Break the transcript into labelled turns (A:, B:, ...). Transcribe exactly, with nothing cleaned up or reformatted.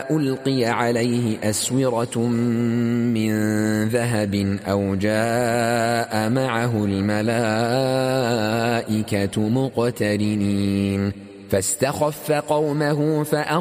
A: ألقي عليه أسورة من ذهب أو جاء معه الملائكة مقترنين فاستخف قومه فأخذهم